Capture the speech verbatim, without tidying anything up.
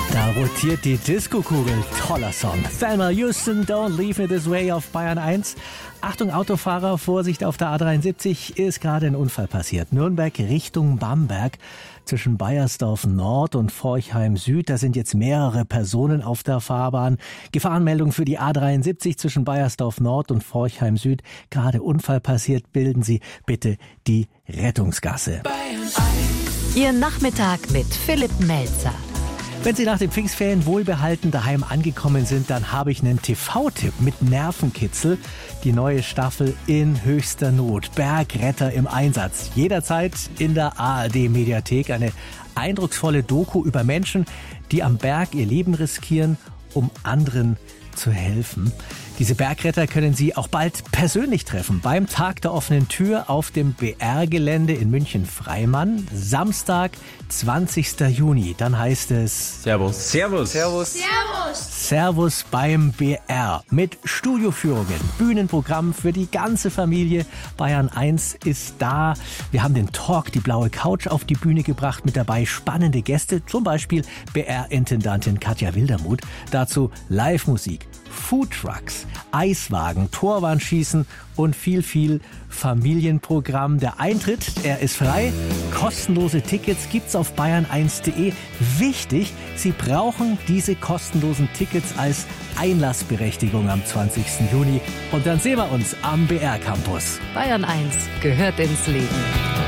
Da rotiert die Disco-Kugel. Toller Song. Thelma Houston, Don't Leave Me This Way auf Bayern eins. Achtung Autofahrer, Vorsicht auf der A dreiundsiebzig, ist gerade ein Unfall passiert. Nürnberg Richtung Bamberg zwischen Baiersdorf Nord und Forchheim Süd. Da sind jetzt mehrere Personen auf der Fahrbahn. Gefahrenmeldung für die A dreiundsiebzig zwischen Baiersdorf Nord und Forchheim Süd. Gerade Unfall passiert, bilden Sie bitte die Rettungsgasse. Ihr Nachmittag mit Philipp Melzer. Wenn Sie nach den Pfingstferien wohlbehalten daheim angekommen sind, dann habe ich einen T V-Tipp mit Nervenkitzel. Die neue Staffel in höchster Not. Bergretter im Einsatz. Jederzeit in der A R D-Mediathek. Eine eindrucksvolle Doku über Menschen, die am Berg ihr Leben riskieren, um anderen zu helfen. Diese Bergretter können Sie auch bald persönlich treffen. Beim Tag der offenen Tür auf dem B R-Gelände in München-Freimann. Samstag, zwanzigster Juni. Dann heißt es Servus. Servus. Servus. Servus. Servus beim B R. Mit Studioführungen, Bühnenprogramm für die ganze Familie. Bayern eins ist da. Wir haben den Talk, die blaue Couch auf die Bühne gebracht. Mit dabei spannende Gäste, zum Beispiel B R-Intendantin Katja Wildermuth. Dazu Live-Musik, Foodtrucks, Eiswagen, Torwandschießen und viel, viel Familienprogramm. Der Eintritt, er ist frei. Kostenlose Tickets gibt's auf bayern eins punkt de. Wichtig, Sie brauchen diese kostenlosen Tickets als Einlassberechtigung am zwanzigsten Juni. Und dann sehen wir uns am B R-Campus. Bayern eins gehört ins Leben.